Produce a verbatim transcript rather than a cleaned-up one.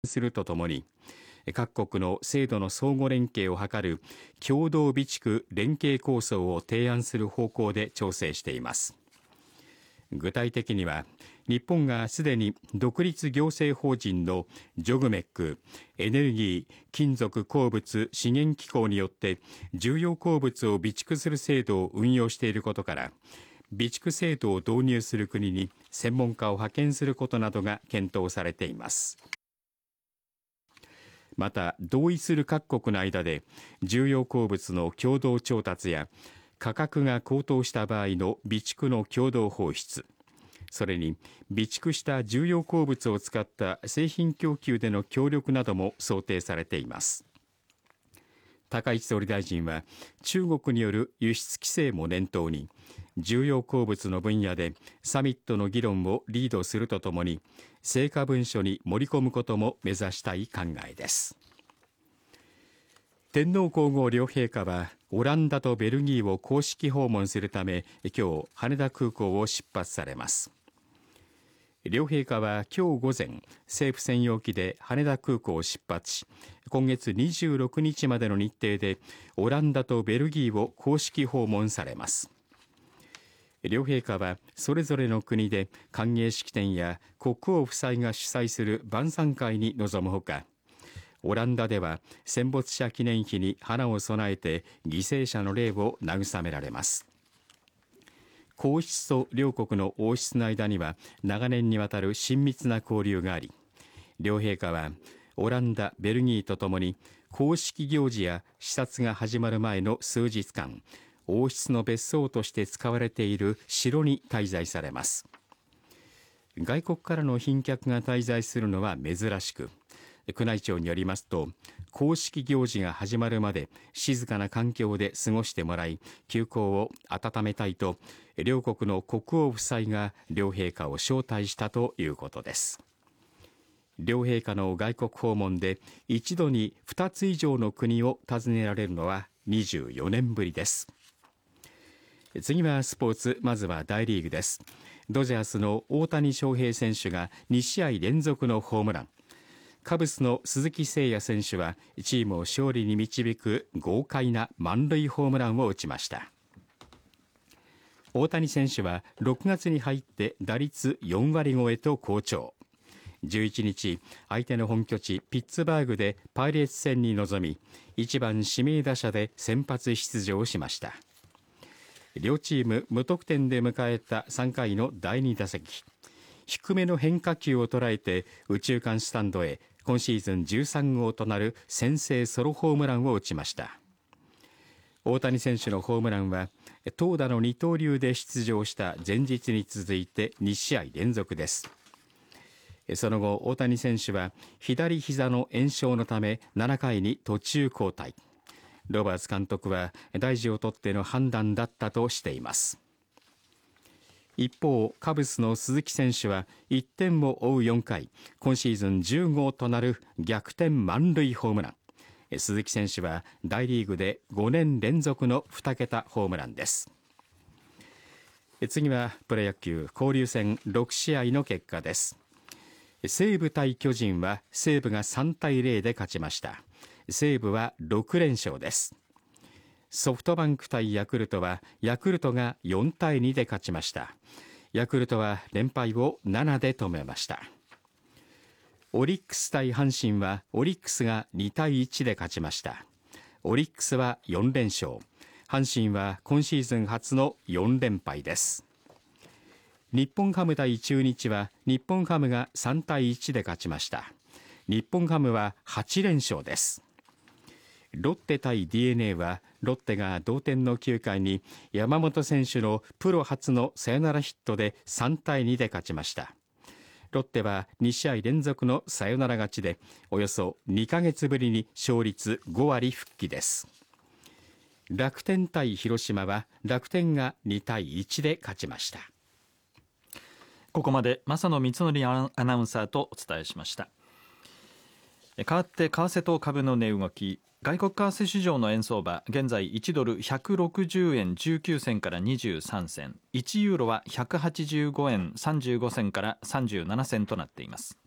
するとともに、各国の制度の相互連携を図る共同備蓄連携構想を提案する方向で調整しています。具体的には、日本がすでに独立行政法人のジョグメックエネルギー・金属鉱物資源機構によって重要鉱物を備蓄する制度を運用していることから、備蓄制度を導入する国に専門家を派遣することなどが検討されています。また、同意する各国の間で重要鉱物の共同調達や価格が高騰した場合の備蓄の共同放出、それに備蓄した重要鉱物を使った製品供給での協力なども想定されています。高市総理大臣は、中国による輸出規制も念頭に、重要鉱物の分野でサミットの議論をリードするとともに、成果文書に盛り込むことも目指したい考えです。天皇皇后両陛下はオランダとベルギーを公式訪問するため、今日羽田空港を出発されます。両陛下は今日午前、政府専用機で羽田空港を出発し、今月にじゅうろくにちまでの日程でオランダとベルギーを公式訪問されます。両陛下はそれぞれの国で歓迎式典や国王夫妻が主催する晩餐会に臨むほか、オランダでは戦没者記念碑に花を備えて犠牲者の霊を慰められます。皇室と両国の王室の間には長年にわたる親密な交流があり、両陛下はオランダ、ベルギーとともに公式行事や視察が始まる前の数日間、王室の別荘として使われている城に滞在されます。外国からの賓客が滞在するのは珍しく、宮内庁によりますと、公式行事が始まるまで静かな環境で過ごしてもらい、宮皇を温めたいと両国の国王夫妻が両陛下を招待したということです。両陛下の外国訪問で一度にふたつ以上の国を訪ねられるのはにじゅうよねんぶりです。次はスポーツ、まずは大リーグです。ドジャースの大谷翔平選手がにしあい連続のホームラン、カブスの鈴木誠也選手はチームを勝利に導く豪快な満塁ホームランを打ちました。大谷選手はろくがつに入って打率よんわりごえと好調。じゅういちにち、相手の本拠地ピッツバーグでパイレーツ戦に臨み、いちばん指名打者で先発出場しました。両チーム無得点で迎えたさんかいのだいに打席、低めの変化球を捉えて右中間スタンドへ今シーズンじゅうさんごうとなる先制ソロホームランを打ちました。大谷選手のホームランは投打の二刀流で出場した前日に続いてにしあい連続です。その後、大谷選手は左膝の炎症のためななかいに途中交代。ロバーツ監督は大事をとっての判断だったとしています。一方、カブスの鈴木選手はいってんを追うよんかい、今シーズンじゅうごうとなる逆転満塁ホームラン。鈴木選手は大リーグでごねん連続のにけたホームランです。次はプロ野球交流戦ろくしあいの結果です。西武対巨人は西武がさんたいゼロで勝ちました。西武はろくれんしょうです。ソフトバンク対ヤクルトはヤクルトがよんたいにで勝ちました。ヤクルトは連敗をななで止めました。オリックス対阪神はオリックスがにたいいちで勝ちました。オリックスはよんれんしょう、阪神は今シーズン初のよんれんぱいです。日本ハム対中日は日本ハムがさんたいいちで勝ちました。日本ハムははちれんしょうです。ロッテ対 ディーエヌエー はロッテが同点のきゅうかいに山本選手のプロ初のサヨナラヒットでさんたいにで勝ちました。ロッテはにしあい連続のサヨナラ勝ちでおよそにかげつぶりに勝率ごわり復帰です。楽天対広島は楽天がにたいいちで勝ちました。 ここまで正野光則アナウンサーとお伝えしました。変わって為替と株の値動き、外国為替市場の円相場、現在いちドルひゃくろくじゅうえんじゅうきゅうせんからにじゅうさんせん、いちユーロはひゃくはちじゅうごえんさんじゅうごせんからさんじゅうななせんとなっています。